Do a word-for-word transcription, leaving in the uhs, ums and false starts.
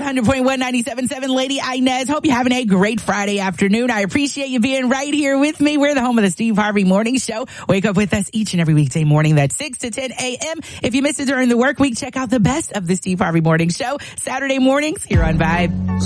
hundred point one, ninety-seven point seven, Lady Inez. Hope you're having a great Friday afternoon. I appreciate you being right here with me. We're the home of the Steve Harvey Morning Show. Wake up with us each and every weekday morning. That's six to ten a.m. If you missed it during the work week, check out the best of the Steve Harvey Morning Show Saturday mornings here on Vibe.